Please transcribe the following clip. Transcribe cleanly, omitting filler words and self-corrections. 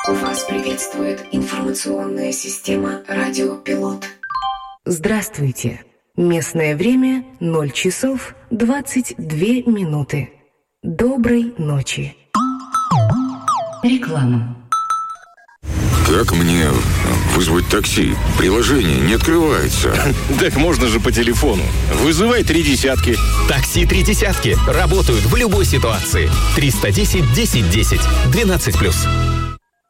Вас приветствует информационная система «Радио Пилот». Здравствуйте. Местное время 0 часов 22 минуты. Доброй ночи. Реклама. Как мне вызвать такси? Приложение не открывается. Так можно же по телефону. Вызывай 3 десятки. Такси 3 десятки. Работают в любой ситуации. 310 10 10. 12+.